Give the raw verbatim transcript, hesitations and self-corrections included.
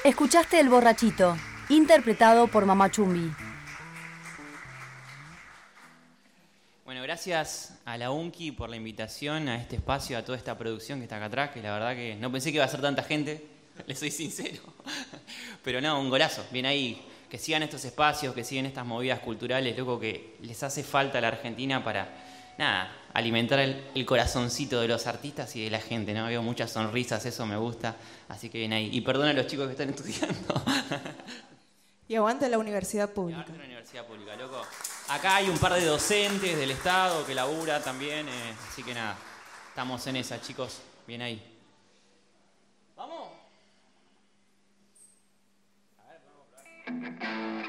Escuchaste El Borrachito, interpretado por Mamá Chumbi. Bueno, gracias a la UNCI por la invitación a este espacio, a toda esta producción que está acá atrás, que la verdad que no pensé que iba a ser tanta gente, les soy sincero. Pero no, un golazo, bien ahí, que sigan estos espacios, que sigan estas movidas culturales, loco, que les hace falta a la Argentina para, nada, alimentar el, el corazoncito de los artistas y de la gente, ¿no? Veo muchas sonrisas, eso me gusta, así que bien ahí. Y perdona a los chicos que están estudiando. Y aguante la universidad Y pública. aguante la universidad pública, loco. Acá hay un par de docentes del Estado que labura también, eh, así que nada, estamos en esa, chicos, bien ahí. ¿Vamos? A ver, vamos a probar.